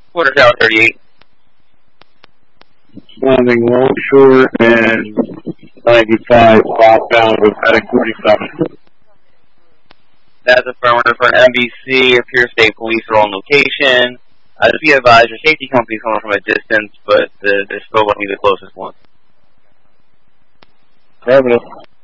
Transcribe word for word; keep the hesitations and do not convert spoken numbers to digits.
Quarter Tower thirty-eight. Landing Longshore and ninety-five southbound with heading forty-seven. That's affirmative for an M B C. Appears State Police are on location. Uh, just be advised, your safety company is coming from a distance, but the, they're still looking to be the closest one. Affirmative.